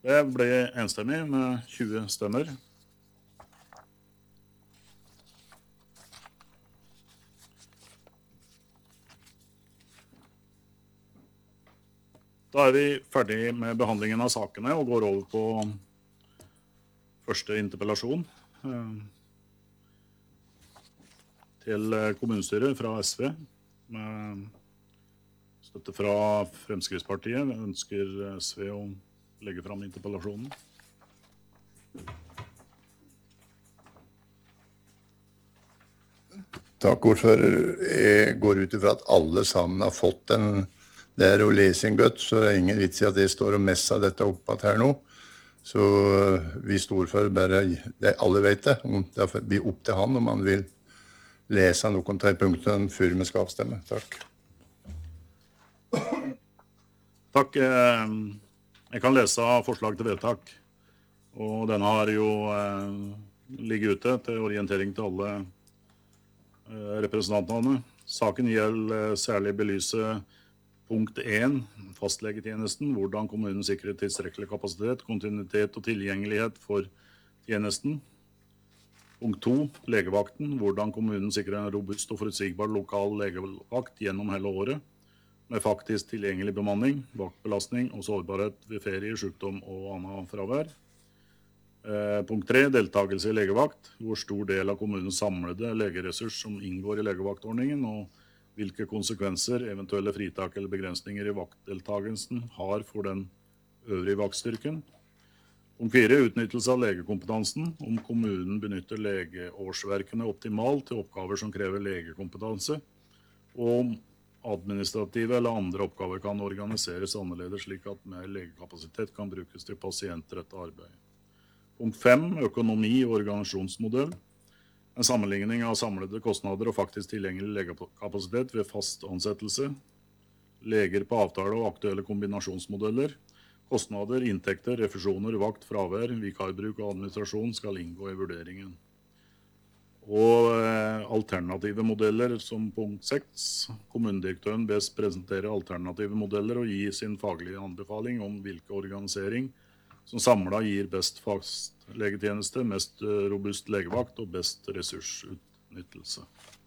Det ble enstemmig med 20 stemmer. Da vi ferdig med behandlingen av sakene og går over på første interpellasjon til kommunestyret fra SV med støtte fra Fremskrittspartiet. Ønsker SV å legge fram interpellasjonen? Takk, ordfører. Jeg går ut ifra at alle sammen har fått den. Det jo lesing godt, så det ingen vits i at jeg står og messer dette opp her nå. Så vi står for bare, alle vet det, det blir opp til han om han vil lese noen av punktene før vi skal avstemme. Takk. Takk. Jeg kan lese forslag til vedtak, og den har jo ligget ute til orientering til alle representantene. Saken gjelder særlig belyse punkt 1, fastlegetjenesten, hvordan kommunen sikrer tilstrekkelig kapasitet, kontinuitet og tilgjengelighet for tjenesten. Punkt 2, legevakten, hvordan kommunen sikrer en robust og forutsigbar lokal legevakt gjennom hele året, med faktisk tilgjengelig bemanning, vaktbelastning og sårbarhet ved ferie, sykdom og annen fravær. Punkt 3, deltakelse i legevakt, hvor stor del av kommunens samlede legeressurs som inngår i legevaktordningen, og hvilke konsekvenser eventuelle fritak eller begrensninger i vaktdeltagelsen har for den øvrige vaktstyrken. Punkt 4, utnyttelse av legekompetansen, om kommunen benytter legeårsverkene optimalt til oppgaver som krever legekompetanse, og om administrative eller andre oppgaver kan organiseres annerledes slik at mer legekapasitet kan brukes til pasientrettet arbeid. Punkt 5, økonomi og organisasjonsmodell. En sammenligning av samlede kostnader og faktisk tilgjengelig legekapasitet ved fast ansettelse, leger på avtale og aktuelle kombinasjonsmodeller, kostnader, inntekter, refusjoner, vakt, fravær, vikarbruk og administrasjon skal inngå i vurderingen. Og alternative modeller som punkt 6. Kommunedirektøren bes presentere alternative modeller og gi sin faglige anbefaling om hvilke organisering som samlet gir best fastlegetjeneste, mest robust legevakt og best ressursutnyttelse.